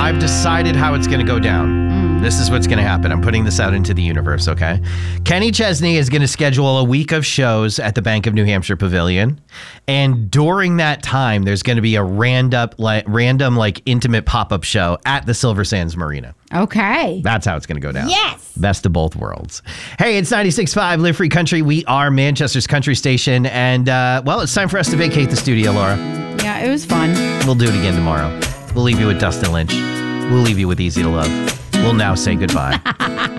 I've decided how it's going to go down. This is what's going to happen. I'm putting this out into the universe, okay? Kenny Chesney is going to schedule a week of shows at the Bank of New Hampshire Pavilion. And during that time, there's going to be a random intimate pop-up show at the Silver Sands Marina. Okay. That's how it's going to go down. Yes. Best of both worlds. Hey, it's 96.5 Live Free Country. We are Manchester's country station. And, it's time for us to vacate the studio, Laura. Yeah, it was fun. We'll do it again tomorrow. We'll leave you with Dustin Lynch. We'll leave you with Easy to Love. We'll now say goodbye.